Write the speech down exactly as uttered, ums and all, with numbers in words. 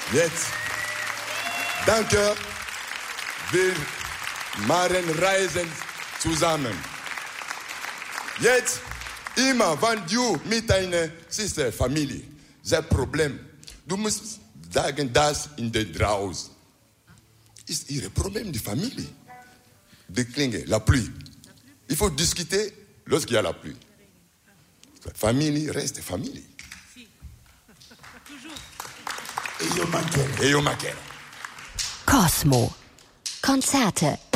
Jetzt, danke, wir machen Reisen zusammen. Jetzt, immer, wenn du mit deiner Sister, Familie, das Problem, du musst sagen, das in der draußen ist ihr Problem, die Familie. Die Klinge, la pluie. Il faut discuter lorsqu'il y a la pluie. Famille reste famille. E io mancherò. E io mancherò. Cosmo. Konzerte